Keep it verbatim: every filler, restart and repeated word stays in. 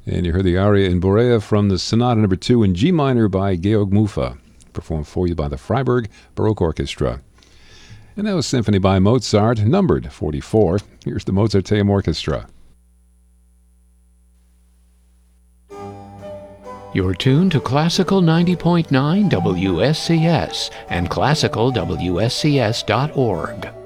And you heard the aria in Borea from the Sonata Number two in G minor by Georg Mufa, performed for you by the Freiburg Baroque Orchestra. And that was Symphony by Mozart, numbered forty-four. Here's the Mozarteum Orchestra. You're tuned to Classical ninety point nine W S C S and classical W S C S dot org.